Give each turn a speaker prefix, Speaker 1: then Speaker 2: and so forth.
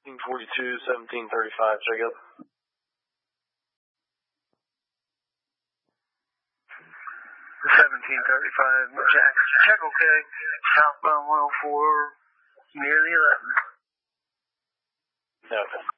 Speaker 1: 1742, 1735, check up.
Speaker 2: 1735, Jack. Check okay. Southbound 104, near the 11.
Speaker 1: Okay.